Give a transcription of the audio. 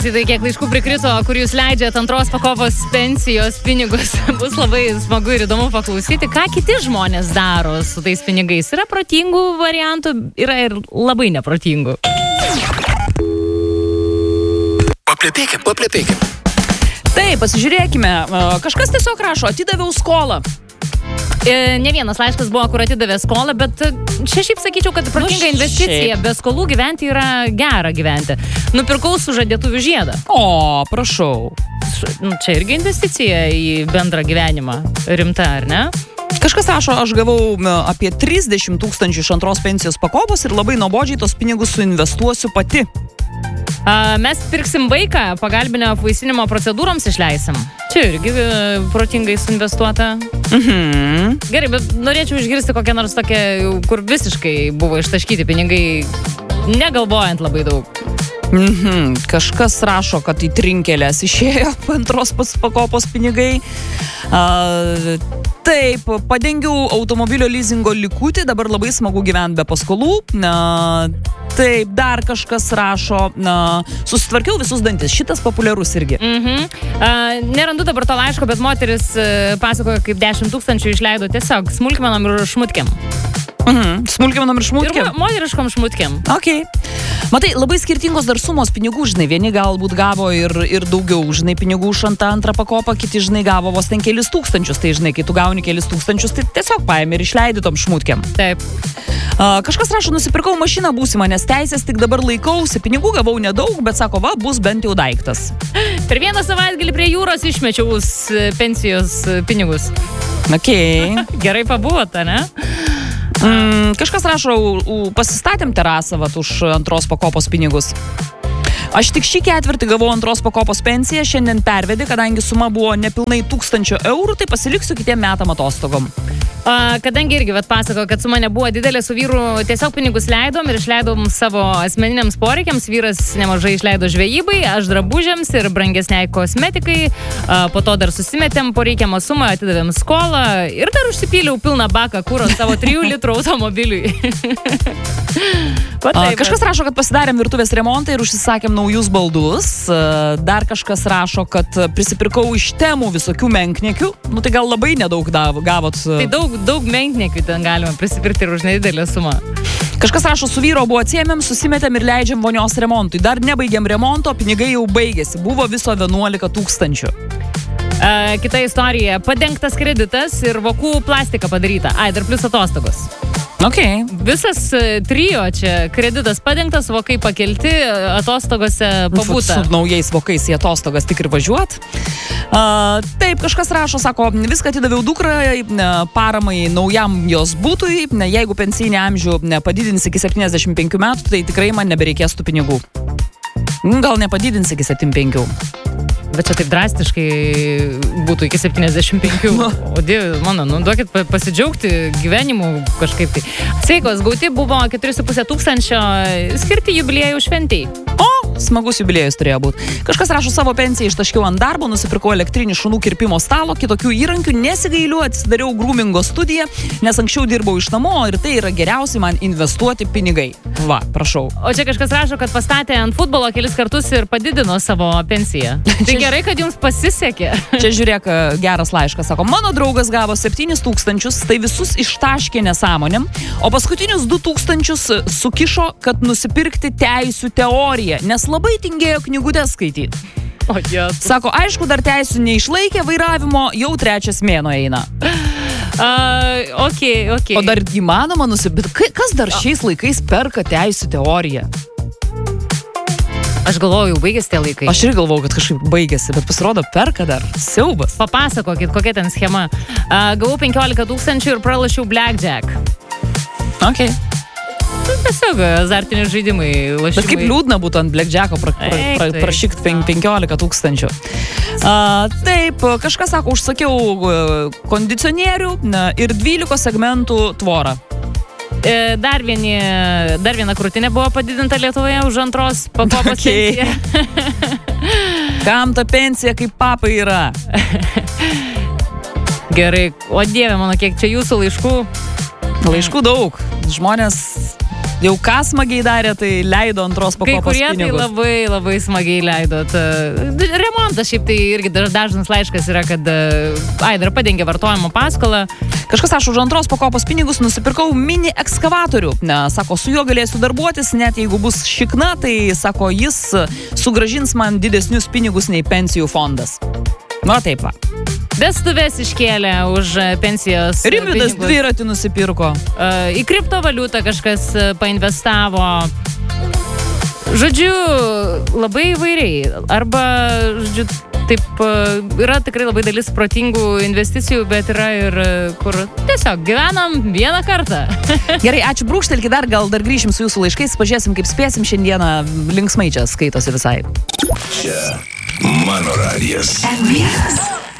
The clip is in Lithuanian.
Tai kiek laiškų prikrito, kur jūs leidžiat antros pakopos pensijos pinigus, bus labai smagu ir įdomu paklausyti, ką kiti žmonės daro su tais pinigais. Yra protingų variantų, yra ir labai neprotingų. Paplepėkim. Taip, pasižiūrėkime. Kažkas tiesiog rašo, atidaviau skolą. Ne vienas laiškas buvo, kur atidavė skolą, bet čia šiaip sakyčiau, kad protinga investicija. Be skolų gyventi yra gera gyventi. Nupirkau sužadėtuvių žiedą. O, prašau. Čia irgi investicija į bendrą gyvenimą. Rimta, ar ne? Kažkas rašo, aš gavau apie 30 000 iš antros pensijos pakopos ir labai nuobodžiai tos pinigus suinvestuosiu pati. Mes pirksim vaiką, pagalbinio apvaisinimo procedūroms išleisim. Čia irgi protingai suinvestuota. Gerai, bet norėčiau išgirsti kokią nors tokią, kur visiškai buvo ištaškyti pinigai, negalvojant labai daug. Kažkas rašo, kad į trinkelės išėjo antros pakopos pinigai. Taip, padengiau automobilio leasingo likutį, dabar labai smagu gyventi be paskolų. Taip, dar kažkas rašo, susitvarkiau visus dantis, šitas populiarus irgi. Nerandu dabar to laiško, bet moteris pasakojo, kaip 10 000 išleido tiesiog smulkmenom ir šmutkiam. Smulkmenom ir šmutkiam? Ir moteriškom šmutkiam. Ok. Matai, labai skirtingos dar sumos pinigų, žinai, vieni galbūt gavo ir daugiau, žinai, pinigų už antrą pakopą, kiti, žinai, gavo vos ten kelis tūkstančius, tai, žinai, kai tu gauni kelis tūkstančius, tai tiesiog paėmė ir išleidi tom šmutkiam. Taip. Kažkas rašo, nusipirkau mašiną būsimą, nes teisės tik dabar laikausi, pinigų gavau nedaug, bet sako, va, bus bent jau daiktas. Per vieną savaitgalį prie jūros išmečiau pensijos pinigus. Ok. Gerai pabuvota, ne? Kažkas rašo, pasistatėm terasą už antros pakopos pinigus. Aš tik šį ketvirtį gavau antros pakopos pensiją, šiandien pervedė, kadangi suma buvo nepilnai 1000 eurų, tai pasiliksiu kitiem metam atostogom. Kadangi irgi pasako, kad suma nebuvo didelė, su vyru tiesiog pinigus leidom ir išleidom savo asmeniniams poreikiams. Vyras nemažai išleido žvejybai, aš drabužiams ir brangesniai kosmetikai. Po to dar susimetėm po reikiamą sumą, atidavėm skolą ir dar užsipyliau pilną baką kuro savo 3 litrų automobiliui. Kažkas rašo, kad pasidarėm virtuvės remontą ir užsisakėm naujus baldus. Dar kažkas rašo, kad prisipirkau iš Temų visokių menkniekių. Nu tai gal labai nedaug gavot. Tai daug menkniekių ten galima prisipirkti ir už nedidelę sumą. Kažkas rašo, su vyro buvo atsiėmėm, susimetėm ir leidžiam vonios remontui. Dar nebaigėm remonto, pinigai jau baigėsi. Buvo viso 11 000. Kita istorija. Padengtas kreditas ir vokų plastika padaryta. Dar plus atostogos. Ok. Visas trio čia, kreditas padengtas, vokai pakelti, atostogose pabūta. Su naujais vokais į atostogas tik ir važiuot. Taip, kažkas rašo, sako, viską atidaviau dukrai, paramai naujam jos būtui, jeigu pensijinį amžių padidins iki 75 metų, tai tikrai man nebereikės tų pinigų. Gal nepadidins iki 75. Bet čia taip drastiškai būtų iki 75. O Dieve, mano, duokit pasidžiaugti gyvenimu kažkaip tai. Sveikos gauti buvo 4,5 tūkstančio skirti jubiliejų šventei. Smagus jubiliejus turėjo būti. Kažkas rašo, savo pensiją ištaškiau ant darbo, nusipirkau elektrinį šunų kirpimo stalo, kitokių įrankių, nesigailiu, atsidariau groomingo studiją, nes anksčiau dirbau iš namo ir tai yra geriausiai man investuoti pinigai. Va, prašau. O čia kažkas rašo, kad pastatė ant futbolo kelis kartus ir padidino savo pensiją. Tai gerai, kad jums pasisekė. Čia žiūrėk, geras laiškas, sako, mano draugas gavo 7 000, tai visus ištaškė nesąmonėm, o paskutinius 2 000 sukišo, kad nusipirkti teisių teoriją, nes labai tingėjo knygutės skaityti. Sako, aišku, dar teisių neišlaikė vairavimo, jau 3 mėnuo eina. Okay. O dar įmanoma nusipirkti. Kas dar šiais laikais perka teisių teoriją? Aš galvoju, jau baigėsi tie laikai. Aš ir galvoju, kad kažkaip baigėsi, bet pasirodo, perka dar. Siaubas. Papasakokit, kokia ten schema. Gavau 15 000 ir pralašiau blackjack. Ok. Tiesiog azartiniai žaidimai, lašimai. Bet kaip liūdna būtų ant blackjacko prašykt 15 000. Taip, kažkas sako, užsakiau kondicionierių ir 12 segmentų tvorą. Dar viena krūtinė buvo padidinta Lietuvoje už antros pakopos pensiją. Kam ta pensija, kaip papai yra? Gerai, o Dieve mano, kiek čia jūsų laiškų? Laiškų daug. Žmonės Jau ką smagiai darė, tai leido antros pakopos Kai kurie pinigus. tai labai, labai smagiai leidot. Remontas šiaip tai irgi dažnas laiškas yra, kad dar padengia vartojimo paskolą. Kažkas, aš už antros pakopos pinigus nusipirkau mini ekskavatorių. Sako, su juo galėsiu darbuotis, net jeigu bus šikna, tai sako, jis sugražins man didesnius pinigus nei pensijų fondas. Nu, taip va. Vestuvės iškėlė už pensijos Rimvydas pinigus. dviratį nusipirko. Į kriptovaliutą kažkas painvestavo. Žodžiu, labai įvairiai. Arba, žodžiu, taip, yra tikrai labai dalis protingų investicijų, bet yra ir kur tiesiog gyvenam vieną kartą. Gerai, ačiū, brūkštelkit dar grįšim su jūsų laiškais, pažiūrėsim, kaip spėsim šiandieną, linksmai čia skaitosi visai. Čia mano radijas.